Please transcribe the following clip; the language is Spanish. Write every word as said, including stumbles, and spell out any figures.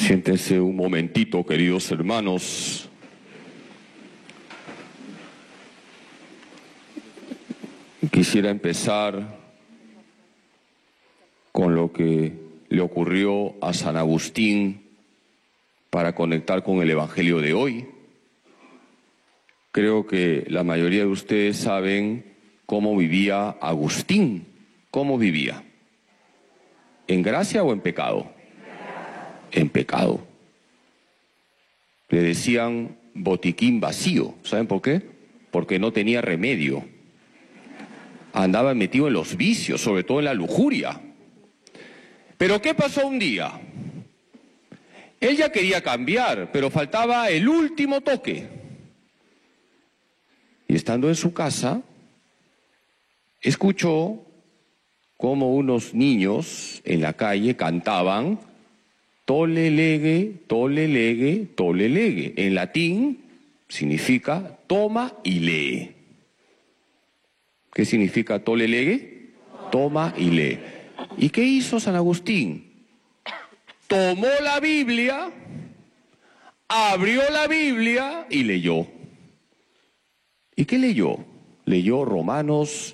Siéntense un momentito, queridos hermanos. Quisiera empezar con lo que le ocurrió a San Agustín para conectar con el Evangelio de hoy. Creo que la mayoría de ustedes saben cómo vivía Agustín. ¿Cómo vivía? ¿En gracia o en pecado? En pecado. Le decían botiquín vacío. ¿Saben por qué? Porque no tenía remedio. Andaba metido en los vicios, sobre todo en la lujuria. Pero ¿qué pasó un día? Él ya quería cambiar, pero faltaba el último toque. Y estando en su casa, escuchó cómo unos niños en la calle cantaban tole lege, tole lege, tole lege. En latín significa toma y lee. ¿Qué significa tole lege? Toma y lee. ¿Y qué hizo San Agustín? Tomó la Biblia, abrió la Biblia y leyó. ¿Y qué leyó? Leyó Romanos